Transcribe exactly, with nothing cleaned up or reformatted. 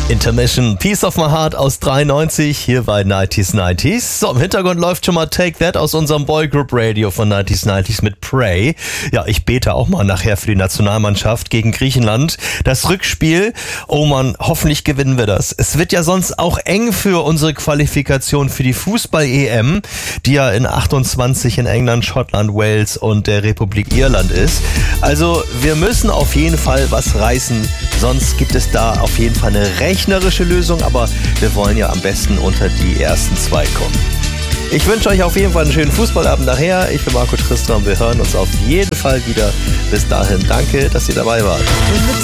Intermission, Piece of My Heart aus dreiundneunzig, hier bei neunziger neunzig. So, im Hintergrund läuft schon mal Take That aus unserem Boygroup Radio von neunziger neunzig mit Pray. Ja, ich bete auch mal nachher für die Nationalmannschaft gegen Griechenland. Das Rückspiel, oh Mann, hoffentlich gewinnen wir das. Es wird ja sonst auch eng für unsere Qualifikation für die Fußball-E M, die ja in achtundzwanzig in England, Schottland, Wales und der Republik Irland ist. Also, wir müssen auf jeden Fall was reißen, sonst gibt es da auf jeden Fall eine rechnerische Lösung, aber wir wollen ja am besten unter die ersten zwei kommen. Ich wünsche euch auf jeden Fall einen schönen Fußballabend nachher. Ich bin Marco Tristram, wir hören uns auf jeden Fall wieder. Bis dahin, danke, dass ihr dabei wart.